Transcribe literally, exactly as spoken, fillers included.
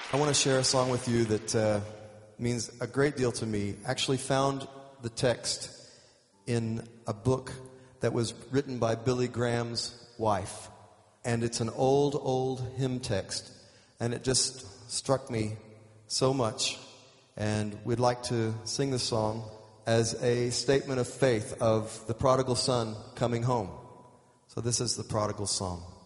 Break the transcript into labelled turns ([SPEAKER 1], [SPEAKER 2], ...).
[SPEAKER 1] I want to share a song with you that uh, means a great deal to me. Actually found the text in a book that was written by Billy Graham's wife. And it's an old, old hymn text. And it just struck me so much. And we'd like to sing the song as a statement of faith of the prodigal son coming home. So this is the prodigal song.